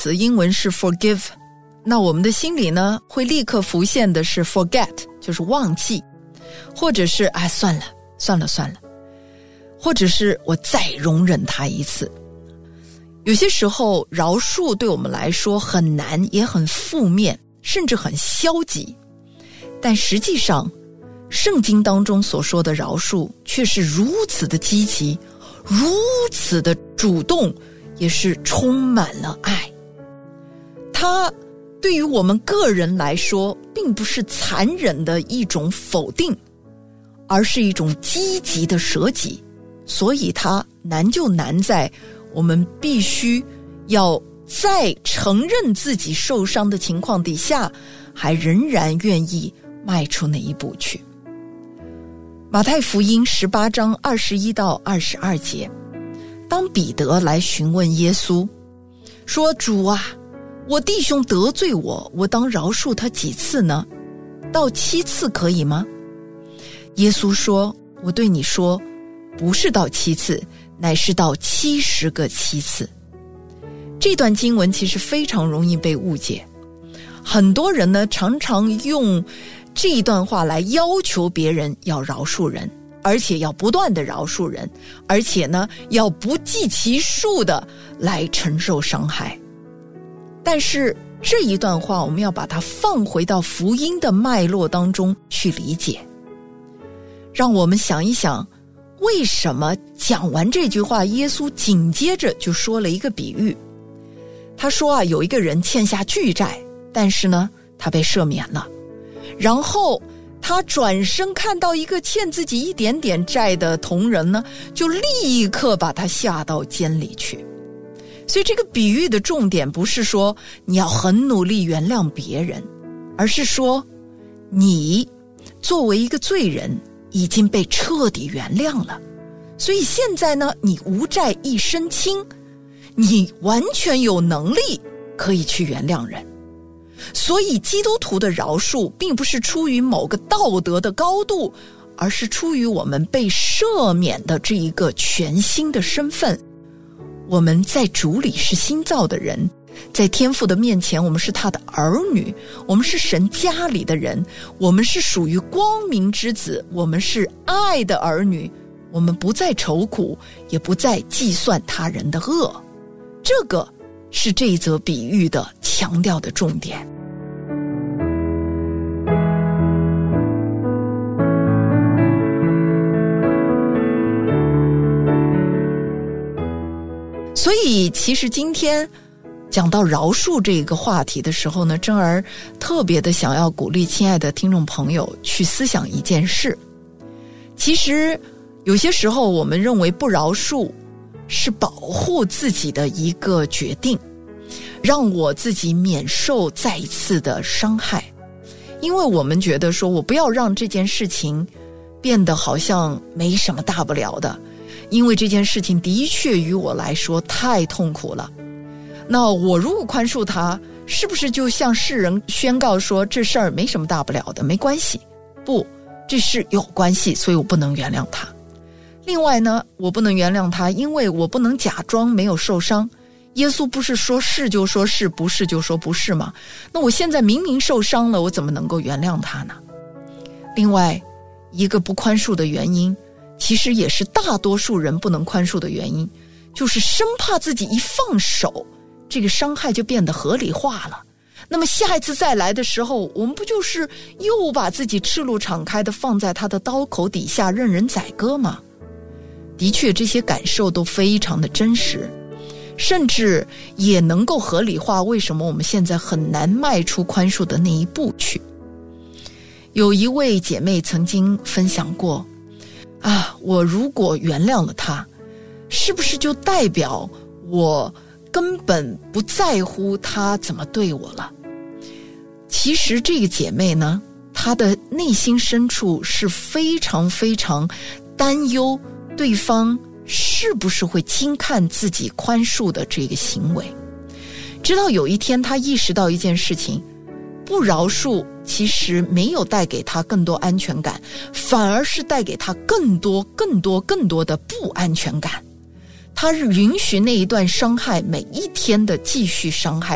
词英文是 forgive， 那我们的心里呢会立刻浮现的是 forget， 就是忘记，或者是算了，或者是我再容忍他一次。有些时候饶恕对我们来说很难，也很负面，甚至很消极，但实际上圣经当中所说的饶恕却是如此的积极，如此的主动，也是充满了爱。它对于我们个人来说并不是残忍的一种否定，而是一种积极的舍己。所以它难就难在我们必须要在承认自己受伤的情况底下，还仍然愿意迈出那一步去。马太福音18章21到22节，当彼得来询问耶稣说，主啊，我弟兄得罪我，我当饶恕他几次呢？到7次可以吗？耶稣说，我对你说，不是到7次，乃是到70个7次。这段经文其实非常容易被误解，很多人呢常常用这一段话来要求别人要饶恕人，而且要不断的饶恕人，而且呢要不计其数的来承受伤害。但是这一段话我们要把它放回到福音的脉络当中去理解。让我们想一想，为什么讲完这句话，耶稣紧接着就说了一个比喻。他说有一个人欠下巨债，但是呢他被赦免了，然后他转身看到一个欠自己一点点债的同人呢，就立刻把他下到监里去。所以这个比喻的重点不是说你要很努力原谅别人，而是说你作为一个罪人已经被彻底原谅了，所以现在呢你无债一身轻，你完全有能力可以去原谅人。所以基督徒的饶恕并不是出于某个道德的高度，而是出于我们被赦免的这一个全新的身份。我们在主里是新造的人，在天父的面前我们是他的儿女，我们是神家里的人，我们是属于光明之子，我们是爱的儿女，我们不再愁苦，也不再计算他人的恶。这个是这一则比喻的强调的重点。所以其实今天讲到饶恕这个话题的时候呢，珍儿特别的想要鼓励亲爱的听众朋友去思想一件事。其实有些时候我们认为不饶恕是保护自己的一个决定，让我自己免受再一次的伤害，因为我们觉得说我不要让这件事情变得好像没什么大不了的，因为这件事情的确于我来说太痛苦了。那我如果宽恕他，是不是就向世人宣告说这事儿没什么大不了的，没关系？不，这事有关系，所以我不能原谅他。另外呢，我不能原谅他，因为我不能假装没有受伤。耶稣不是说是就说是，不是就说不是吗？那我现在明明受伤了，我怎么能够原谅他呢？另外一个不宽恕的原因，其实也是大多数人不能宽恕的原因，就是生怕自己一放手，这个伤害就变得合理化了。那么下一次再来的时候，我们不就是又把自己赤露敞开的放在他的刀口底下任人宰割吗？的确这些感受都非常的真实，甚至也能够合理化为什么我们现在很难迈出宽恕的那一步去。有一位姐妹曾经分享过我如果原谅了他，是不是就代表我根本不在乎他怎么对我了？其实这个姐妹呢，她的内心深处是非常非常担忧对方是不是会轻看自己宽恕的这个行为。直到有一天她意识到一件事情，不饶恕其实没有带给她更多安全感，反而是带给她更多的不安全感。她允许那一段伤害每一天的继续伤害